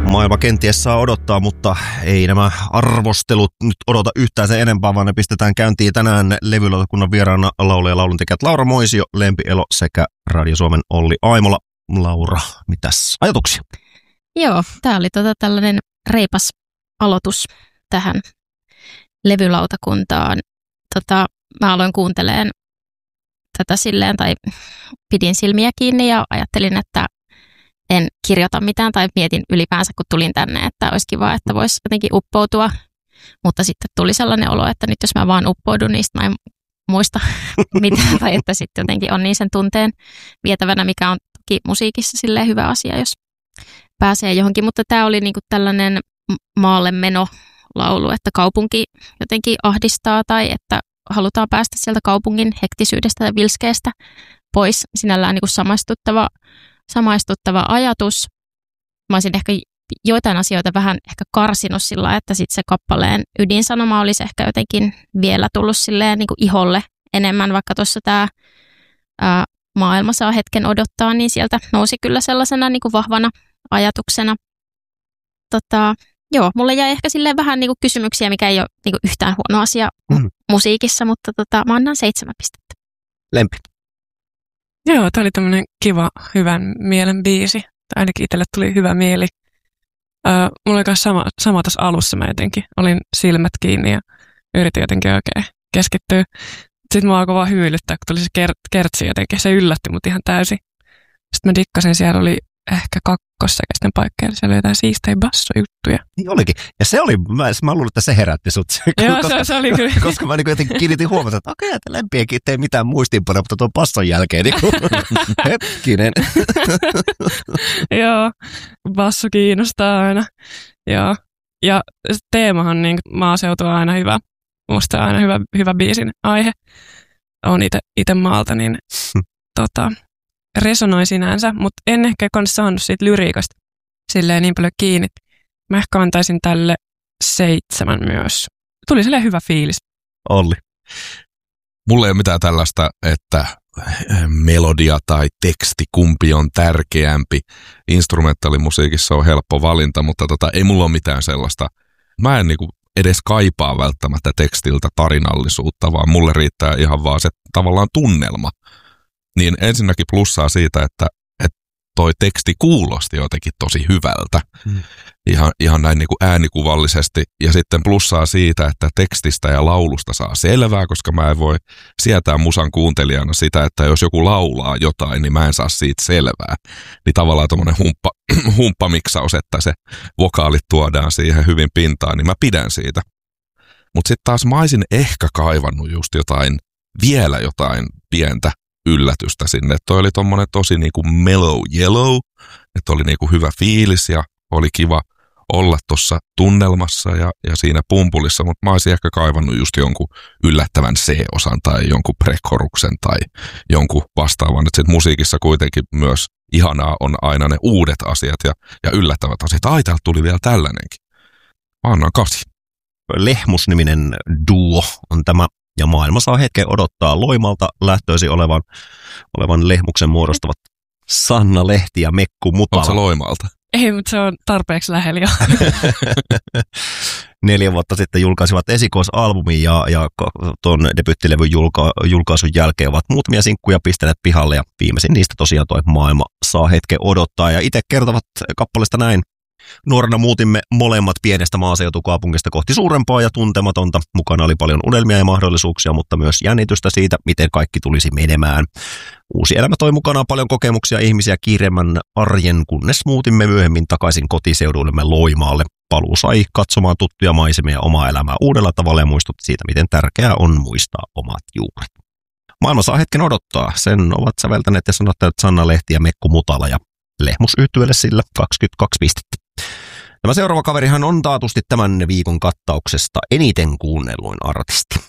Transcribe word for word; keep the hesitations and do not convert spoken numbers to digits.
Maailma kenties saa odottaa, mutta ei nämä arvostelut nyt odota yhtään sen enempää, vaan ne pistetään käyntiin tänään levylautakunnan vieraana laulaja ja lauluntekijät Laura Moisio, Lempi Elo sekä Radio Suomen Olli Aimola. Laura, mitäs ajatuksia? Joo, tää oli tota tällainen reipas aloitus tähän levylautakuntaan. Tota, mä aloin kuuntelemaan tätä silleen, tai pidin silmiä kiinni ja ajattelin, että en kirjoita mitään tai mietin ylipäänsä, kun tulin tänne, että olisi kiva, että voisi jotenkin uppoutua. Mutta sitten tuli sellainen olo, että nyt jos mä vaan uppoudun, niin mä en muista mitään, tai että sitten jotenkin on niin sen tunteen vietävänä, mikä on toki musiikissa silleen hyvä asia, jos pääsee johonkin. Mutta tämä oli niinku tällainen maalle meno laulu, että kaupunki jotenkin ahdistaa tai että halutaan päästä sieltä kaupungin hektisyydestä ja vilskeestä pois. Sinällään niin kuin samaistuttava, samaistuttava ajatus. Mä olisin ehkä joitain asioita vähän ehkä karsinut sillä, että sitten se kappaleen ydinsanoma olisi ehkä jotenkin vielä tullut silleen niin kuin iholle enemmän, vaikka tuossa tämä ää, maailma saa hetken odottaa, niin sieltä nousi kyllä sellaisena niin kuin vahvana ajatuksena. Tota, Joo, mulle jäi ehkä silleen vähän niinku kysymyksiä, mikä ei ole niinku yhtään huono asia mm. musiikissa, mutta tota, mä annan seitsemän pistettä. Lempi. Joo, tää oli tämmönen kiva, hyvän mielen biisi. Ainakin itselle tuli hyvä mieli. Öö, mulla oli myös sama, sama tässä alussa, mä jotenkin olin silmät kiinni ja yritin jotenkin oikein keskittyä. Sitten mua alkoi vaan hyylyttää, kun tuli se ker- kertsi jotenkin. Se yllätti mut ihan täysin. Sitten mä dikkasin, siellä oli ehkä kakkossäkeisten paikkeilla, siellä oli jotain siistejä bassojuttuja. Niin olikin. Ja se oli, mä, mä luulen, että se herätti sut. Joo, koska, se, se oli kyllä. Koska mä niin jotenkin kiinnitin huomata, että okei, että Lempiäkin ei mitään muistiinpanoja, mutta tuon basson jälkeen, niin kuin, hetkinen. Joo, basso kiinnostaa aina. Joo. Ja teemahan niin maaseutu on aina hyvä. Musta on aina hyvä, hyvä biisin aihe. On itse maalta, niin tota... resonoi sinänsä, mutta en ehkä kans saanut siitä lyriikasta silleen niin paljon kiinni. Mä ehkä antaisin tälle seitsemän myös. Tuli silleen hyvä fiilis. Olli. Mulla ei ole mitään tällaista, että melodia tai teksti, kumpi on tärkeämpi. Instrumentaalimusiikissa on helppo valinta, mutta tota, ei mulla ole mitään sellaista. Mä en niinku edes kaipaa välttämättä tekstiltä tarinallisuutta, vaan mulle riittää ihan vaan se tavallaan tunnelma. Niin ensinnäkin plussaa siitä, että, että toi teksti kuulosti jotenkin tosi hyvältä, hmm. ihan, ihan näin niin kuin äänikuvallisesti. Ja sitten plussaa siitä, että tekstistä ja laulusta saa selvää, koska mä en voi sietää musan kuuntelijana sitä, että jos joku laulaa jotain, niin mä en saa siitä selvää. Niin tavallaan tommonen humppa, humppamiksaus, että se vokaalit tuodaan siihen hyvin pintaan, niin mä pidän siitä. Mutta sitten taas mä olisin ehkä kaivannut just jotain, vielä jotain pientä yllätystä sinne. Toi oli tommonen tosi niinku mellow yellow, että oli niinku hyvä fiilis ja oli kiva olla tuossa tunnelmassa ja, ja siinä pumpulissa, mutta mä olisin ehkä kaivannut just jonkun yllättävän C-osan tai jonkun prekoruksen tai jonkun vastaavan. Että sit musiikissa kuitenkin myös ihanaa on aina ne uudet asiat ja, ja yllättävät asiat. Ai, täältä tuli vielä tällainenkin. Mä annan kasi. Lehmus-niminen duo on tämä. Ja maailma saa hetken odottaa Loimalta lähtöisin olevan, olevan Lehmuksen muodostavat Sanna Lehti ja Mekku Mutala. Onko se Loimalta? Ei, mutta se on tarpeeksi lähellä jo. Neljä vuotta sitten julkaisivat esikoisalbumin ja, ja tuon debyttilevyn julka, julkaisun jälkeen ovat muutamia sinkkuja pistäneet pihalle ja viimeisin niistä tosiaan toi Maailma saa hetken odottaa. Ja itse kertovat kappaleesta näin. Nuorena muutimme molemmat pienestä maaseutukaupungista kohti suurempaa ja tuntematonta. Mukana oli paljon unelmia ja mahdollisuuksia, mutta myös jännitystä siitä, miten kaikki tulisi menemään. Uusi elämä toi mukanaan paljon kokemuksia ihmisiä kiireemmän arjen, kunnes muutimme myöhemmin takaisin kotiseudullemme Loimaalle. Paluu sai katsomaan tuttuja maisemia ja omaa elämää uudella tavalla ja muistutti siitä, miten tärkeää on muistaa omat juuret. Maailma saa hetken odottaa. Sen ovat säveltäneet ja sanottajat Sanna Lehti ja Mekku Mutala ja Lehmus yhtyeelle sillä kaksikymmentäkaksi pistettä. Tämä seuraava kaverihan on taatusti tämän viikon kattauksesta eniten kuunnelluin artisti.